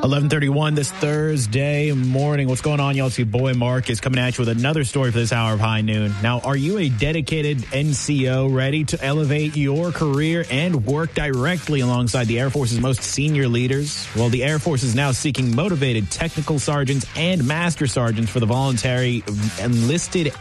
11:31 this Thursday morning. What's going on, y'all? It's your boy Mark is coming at you with another story for this hour of High Noon. Now, are you a dedicated NCO ready to elevate your career and work directly alongside the Air Force's most senior leaders? Well, the Air Force is now seeking motivated technical sergeants and master sergeants for the voluntary enlisted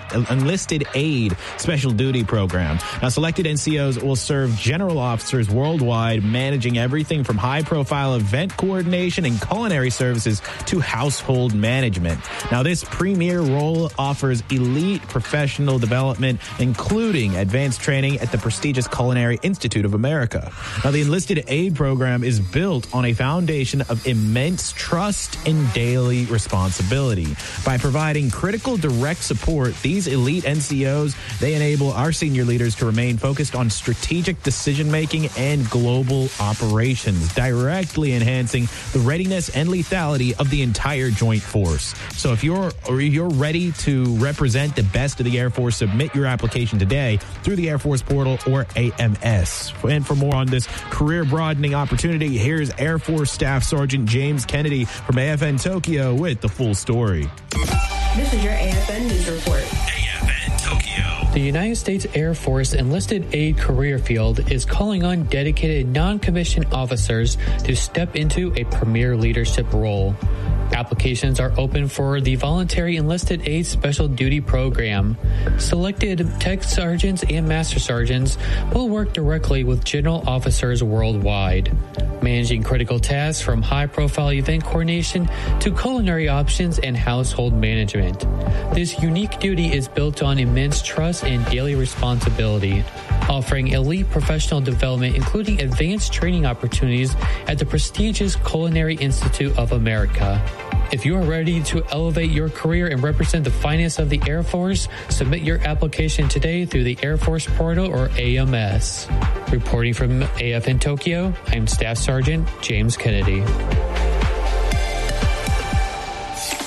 aid special duty program. Now, selected NCOs will serve general officers worldwide, managing everything from high-profile event coordination and culinary services to household management. Now, this premier role offers elite professional development, including advanced training at the prestigious Culinary Institute of America. Now, the enlisted aid program is built on a foundation of immense trust and daily responsibility. By providing critical direct support, these elite NCOs, they enable our senior leaders to remain focused on strategic decision-making and global operations, directly enhancing the readiness and lethality of the entire joint force. So if you're ready to represent the best of the Air Force, submit your application today through the Air Force portal or AMS. And for more on this career-broadening opportunity, here's Air Force Staff Sergeant James Kennedy from AFN Tokyo with the full story. This is your AFN News Report. AFN Tokyo. The United States Air Force Enlisted Aid Career Field is calling on dedicated non-commissioned officers to step into a premier leadership role. Applications are open for the Voluntary Enlisted Aid Special Duty Program. Selected tech sergeants and master sergeants will work directly with general officers worldwide, managing critical tasks from high-profile event coordination to culinary options and household management. This unique duty is built on immense trust and daily responsibility, offering elite professional development, including advanced training opportunities at the prestigious Culinary Institute of America. If you are ready to elevate your career and represent the finest of the Air Force, submit your application today through the Air Force portal or AMS. Reporting from AFN Tokyo, I'm Staff Sergeant James Kennedy.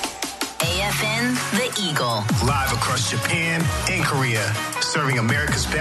AFN The Eagle. Live across Japan and Korea, serving America's best.